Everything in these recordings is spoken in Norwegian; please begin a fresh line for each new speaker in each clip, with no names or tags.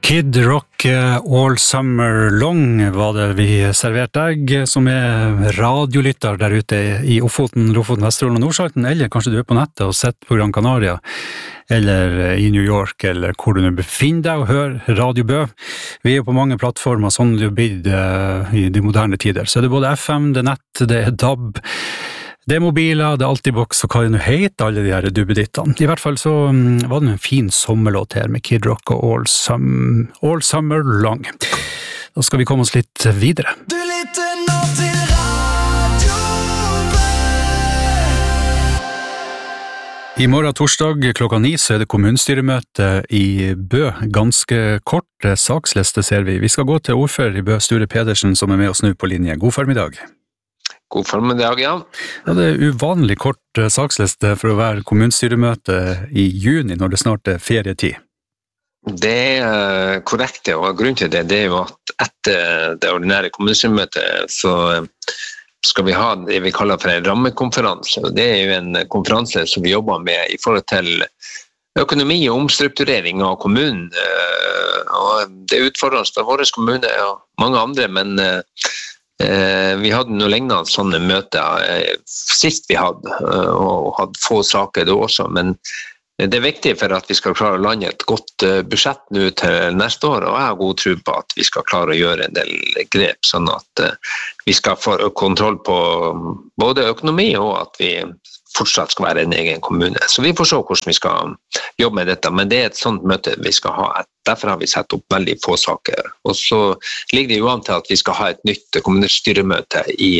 Kid Rock All Summer Long var det vi serverte deg, som radiolytter der ute i Ofoten, Lofoten, Vesterålen og Nordsalten, eller kanskje du på nettet og sett på Gran Canaria, eller i New York, eller hvor du nå befinner deg og hører Radio Bø. Vi på mange plattformer, sånn det blir i de moderne tider. Så det både FM, det nett, det DAB, det mobiler, det Altibox og hva det nå heter, alle de her dubbedittene. I hvert fall så var det en fin sommerlåt her med Kid Rock og All Summer Long. Da skal vi komme oss litt videre.
Du lytter nå til Radio Bø.
I morgen torsdag klokka 9 så det kommunestyremøte i Bø. Ganske kort saksliste ser vi. Vi skal gå til ordfører i Bø, Sture Pedersen, som med oss nå på linje. God formiddag.
God formiddag, ja.
Ja, det uvanlig kort saksliste for å være kommunestyremøte i juni, når det snart ferietid.
Det korrekt, og grunnen til det jo at etter det ordinære kommunestyremøtet så skal vi ha det vi kaller for en rammekonferanse. Det jo en konferanse som vi jobber med i forhold til økonomi og omstrukturering av kommunen. Og det utfordrende for våre kommuner og mange andre, men vi hadde noe lignende sånne møter sist vi hadde, og hadde få saker da også, men det viktig for at vi skal klare å lande et godt budsjett nå til neste år, og jeg har god tro på at vi skal klare å gjøre en del grep, sånn at vi skal få kontroll på både økonomi og at vi fortsatt skal være en egen kommune. Så vi får se hvordan vi skal jobbe med dette, men det et sånt møte vi skal ha. Derfor har vi sett opp veldig få saker. Og så ligger det jo an til at vi skal ha et nytt kommunestyremøte i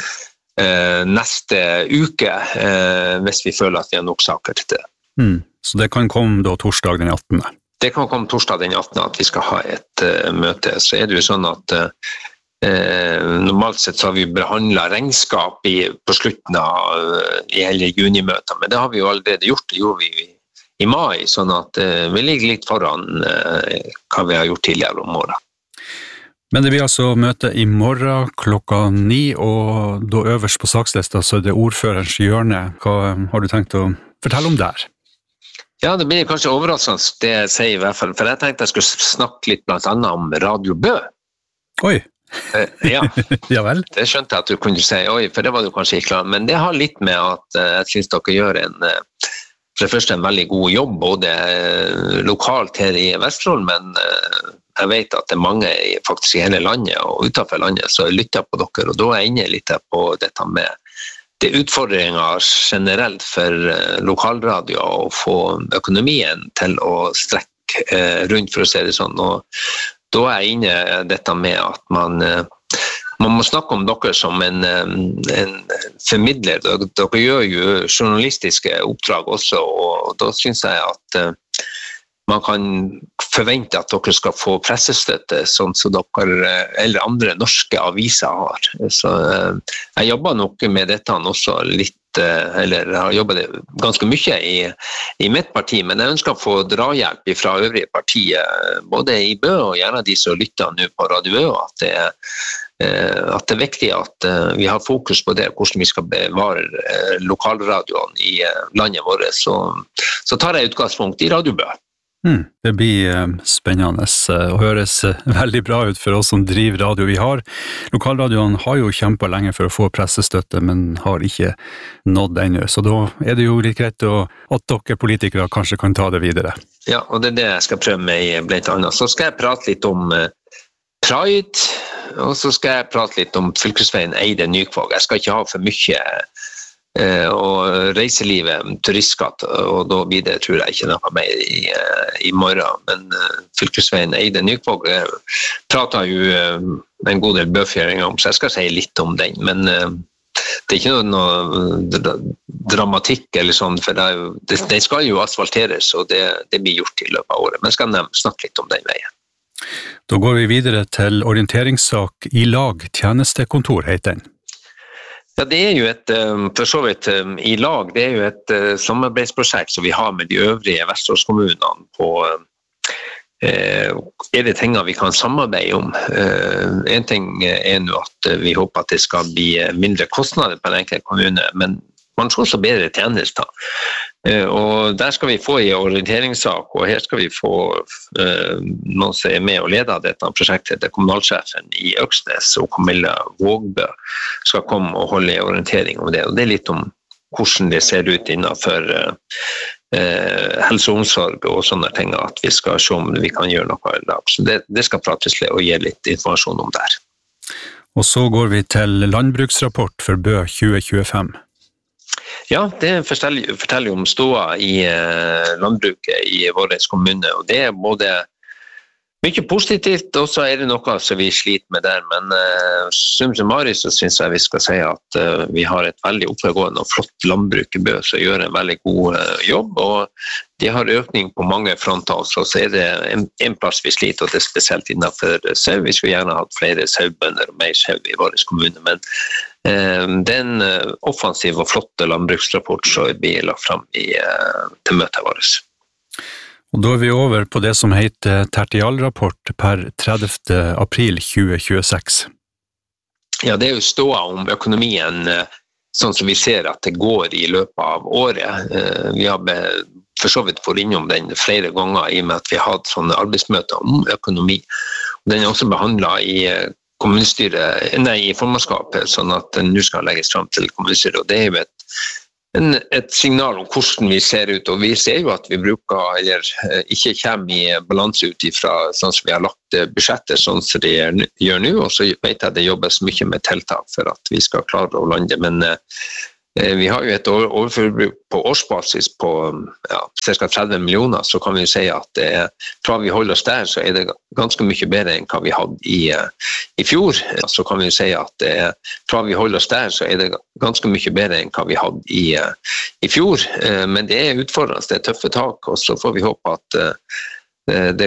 neste uke, hvis vi føler at vi har nok saker til det.
Så det kan komme da torsdag den 18.
Det kan komme torsdag den 18. at vi skal ha et møte. Så det jo sånn at normalt sett så har vi behandlet regnskap på slutten av hele junimøtet, men det har vi jo allerede gjort. Det gjorde vi i mai, sånn at vi ligger litt foran hva vi har gjort tidligere om året.
Men det blir altså møte i morgen klokka 9, og da øverst på sakslista så det ordførerens hjørne. Hva har du tenkt å fortelle om der?
Ja, det blir kanskje overraskende det jeg sier i hvert fall, for jeg tenkte jeg skulle snakke litt blant annet om Radio Bø.
Oi!
Ja,
ja vel.
Det skjønte jeg at du kunne si, oi, for det var du kanskje ikke klar. Men det har litt med at jeg synes dere gjør for det første en veldig god jobb, både lokalt her i Vesterålen, men jeg vet at det mange faktisk i hele landet og utenfor landet så lytter på dere, og da jeg inne litt på dette med det utfordringer generelt for lokalradio å få økonomien til å strekke rundt, for å si det sånn, og da jeg inne dette med at man må snakke om dere som en formidler. Dere gjør jo journalistiske oppdrag også, og da synes jeg at man kan forvente at dere skal få pressestøtte, sånn som dere eller andre norske aviser har. Så jeg jobber nok med dette også litt, eller har jobbet ganske mye i mitt parti, men jeg ønsker å få drahjelp fra øvrige partier, både i Bø og gjerne de som lytter nå på Radio Bø, at det viktig at vi har fokus på det, hvordan vi skal bevare lokalradioen i landet vårt, så tar jeg utgangspunkt i Radio Bø.
Det blir spennende og høres veldig bra ut for oss som driver radio. Lokalradioen har jo kjempet lenge for å få pressestøtte, men har ikke nådd ennå. Så da det jo litt greit at dere politikere kanskje kan ta det videre.
Ja, og det det jeg skal prøve med blant annet. Så skal jeg prate litt om Pride, og så skal jeg prate litt om fylkesveien Eide-Nykvåg. Jeg skal ikke ha for mye og reiselivet, turistskatt, og da blir det, tror jeg, ikke noe mer i morgen. Men fylkesveien Eide-Nykvåg prater jo en god del bøfjøringer om, så jeg skal si litt om den, men det ikke noe dramatikk eller sånn, for det skal jo asfalteres, og det blir gjort i løpet av året, men jeg skal snakke litt om den veien.
Da går vi videre til orienteringssak i lag, tjenestekontor heter den.
Ja, det jo for så vidt i lag, det jo et samarbeidsprosjekt som vi har med de øvrige Vesterålskommunene på det ting vi kan samarbeide om. En ting nå at vi håper at det skal bli mindre kostnader på en enkelt kommune, men man får også bedre tjenester. Og der skal vi få en orienteringssak, og her skal vi få noen som med og leder dette prosjektet. Det kommunalsjefen i Øksnes og Camilla Vågbø skal komme og holde en orientering om det. Og det litt om hvordan det ser ut innenfor helse og omsorg og sånne ting, at vi skal se om vi kan gjøre noe i dag. Så det skal prates litt og gi litt informasjon om det her.
Og så går vi til landbruksrapport for Bø 2025.
Ja, det forteller om ståa i landbruket i vår kommune, og det både mye positivt, og så det noe som vi sliter med der, men summarum så synes jeg vi skal si at vi har et veldig oppegående og flott landbruk i Bø, som gjør en veldig god jobb, og de har økning på mange fronter, så det en plass vi sliter, og det spesielt innenfor sau. Vi skulle gjerne hatt flere saubønder og mer sau i vår kommune, men det en offensiv og flott landbruksrapport som blir lagt frem til møtet vårt.
Og da vi over på det som heter tertialrapport per 30. april 2026.
Ja, det jo ståa om økonomien sånn som vi ser at det går i løpet av året. Vi har for så vidt vært innom den flere ganger i og med at vi har hatt sånne arbeidsmøter om økonomi. Den også behandlet i i formannskapet, sånn at den nå skal legges frem til kommunestyret, og det jo et signal om hvordan vi ser ut, og vi ser jo at vi bruker, eller ikke kommer i balanse ut ifra sånn som vi har lagt budsjettet, sånn som det gjør nå, og så vet jeg det jobbes mye med tiltak for at vi skal klare å lande, men vi har jo et overforbruk på årsbasis på ca. 30 millioner, så kan vi si at fra vi holder oss der, så det ganske mye bedre enn hva vi hadde i fjor. Så kan vi si at fra vi holder oss der, så det ganske mye bedre enn hva vi hadde i fjor. Men det utfordrende, det tøffe tak, og så får vi håpe at det